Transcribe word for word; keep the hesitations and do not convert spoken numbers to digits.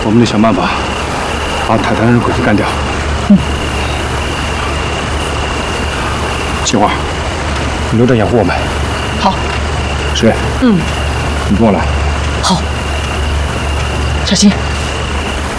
我们得想办法把泰坦人鬼子干掉。嗯。青花，你留着掩护我们。 好。 十月。嗯。你跟我来。 好。小心。